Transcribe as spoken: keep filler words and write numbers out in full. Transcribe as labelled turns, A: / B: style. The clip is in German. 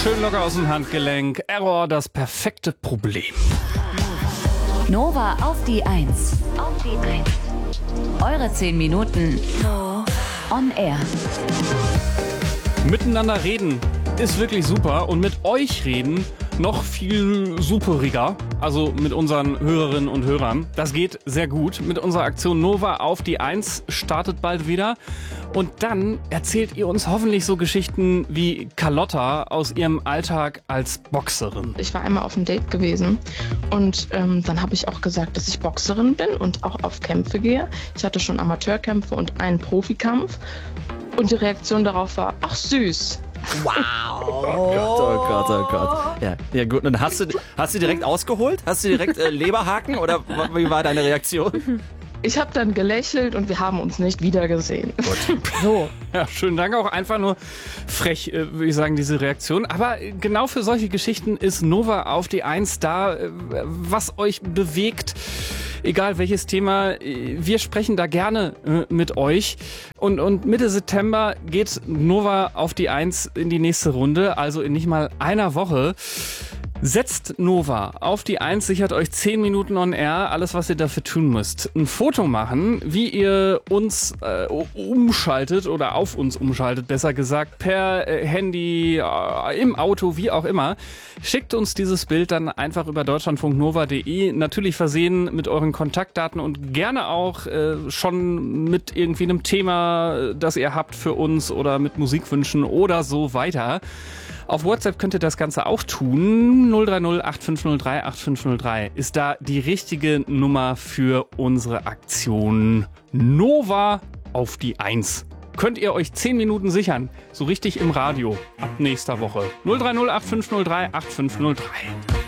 A: schön locker aus dem Handgelenk. Error, das perfekte Problem.
B: Nova auf die Eins. Auf die Eins. Eure zehn Minuten on air.
A: Miteinander reden ist wirklich super und mit euch reden noch viel superiger, also mit unseren Hörerinnen und Hörern. Das geht sehr gut. Mit unserer Aktion Nova auf die Eins startet bald wieder. Und dann erzählt ihr uns hoffentlich so Geschichten wie Carlotta aus ihrem Alltag als Boxerin.
C: Ich war einmal auf einem Date gewesen und ähm, dann habe ich auch gesagt, dass ich Boxerin bin und auch auf Kämpfe gehe. Ich hatte schon Amateurkämpfe und einen Profikampf und die Reaktion darauf war, ach süß.
D: Wow. Oh Gott, oh Gott, oh Gott. Ja, ja gut. Und hast du, hast du direkt ausgeholt? Hast du direkt äh, Leberhaken oder wie war deine Reaktion?
C: Ich habe dann gelächelt und wir haben uns nicht wiedergesehen.
D: Gut.
C: So.
A: Ja, schönen Dank. Auch einfach nur frech, äh, würde ich sagen, diese Reaktion. Aber genau für solche Geschichten ist Nova auf die Eins da, äh, was euch bewegt. Egal welches Thema, wir sprechen da gerne äh, mit euch. Und, und Mitte September geht Nova auf die Eins in die nächste Runde, also in nicht mal einer Woche. Setzt Nova auf die Eins, sichert euch zehn Minuten on air, alles was ihr dafür tun müsst. Ein Foto machen, wie ihr uns äh, umschaltet oder auf uns umschaltet, besser gesagt, per äh, Handy, äh, im Auto, wie auch immer. Schickt uns dieses Bild dann einfach über deutschlandfunknova punkt de, natürlich versehen mit euren Kontaktdaten und gerne auch äh, schon mit irgendwie einem Thema, das ihr habt für uns oder mit Musikwünschen oder so weiter. Auf WhatsApp könnt ihr das Ganze auch tun. null drei null acht fünf null drei acht fünf null drei ist da die richtige Nummer für unsere Aktion Nova auf die Eins. Könnt ihr euch zehn Minuten sichern, so richtig im Radio, ab nächster Woche. null drei null acht fünf null drei acht fünf null drei.